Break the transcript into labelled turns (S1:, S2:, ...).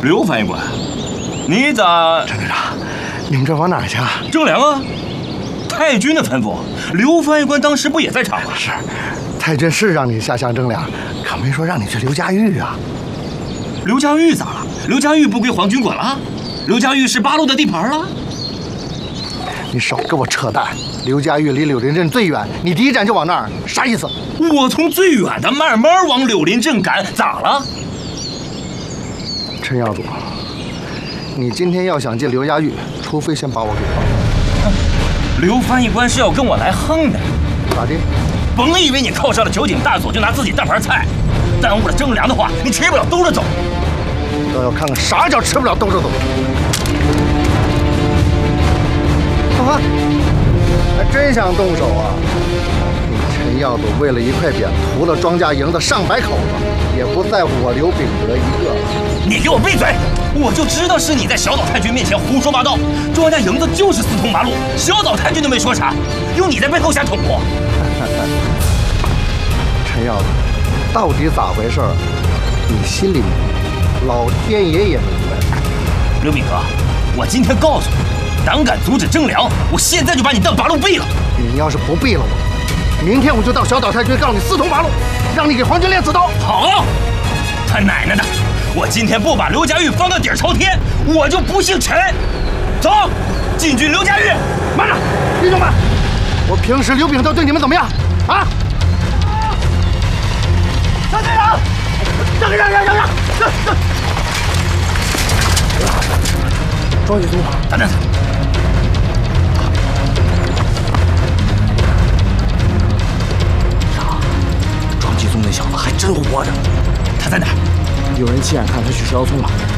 S1: 刘翻译官，你咋？
S2: 陈队长，你们这往哪儿去啊？
S1: 郑良啊，太君的吩咐，刘翻译官当时不也在场吗？
S2: 是，太君是让你下乡征粮，可没说让你去刘家峪啊。
S1: 刘家峪咋了？刘家峪不归皇军管了？刘家峪是八路的地盘了？
S2: 你少给我扯淡！刘家峪离柳林镇最远，你第一站就往那儿，啥意思？
S1: 我从最远的慢慢往柳林镇赶，咋了？
S2: 陈耀祖，你今天要想进刘家峪，除非先把我给放了。
S1: 刘翻译官是要跟我来横的？
S2: 咋的？
S1: 甭以为你靠上了酒井大佐就拿自己当盘菜，耽误了征粮的话，你吃不了兜着走。
S2: 倒要看看啥叫吃不了兜着走。啊，还真想动手啊！你陈耀祖为了一块匾屠了庄稼营的上百口子，也不在乎我刘秉德一个。
S1: 你给我闭嘴！我就知道是你在小岛太君面前胡说八道。庄稼营子就是四通八路，小岛太君都没说啥，有你在背后瞎捅破。
S2: 陈耀祖，到底咋回事？你心里明白，老天爷也明白。
S1: 刘秉德，我今天告诉你，胆敢阻止征粮，我现在就把你当八路毙了。
S2: 你要是不毙了我，明天我就到小岛太君告你四通八路，让你给皇军练刺刀。
S1: 好，他奶奶的！我今天不把刘家峪放到底儿朝天，我就不姓陈。走，进军刘家峪。
S2: 慢着，弟兄们，我平时刘秉德对你们怎么样啊？陈队长，让！庄继松，
S1: 等，
S3: 庄继松那小子还真活着，
S1: 他在哪儿？
S3: 有人亲眼看他去石窑村了。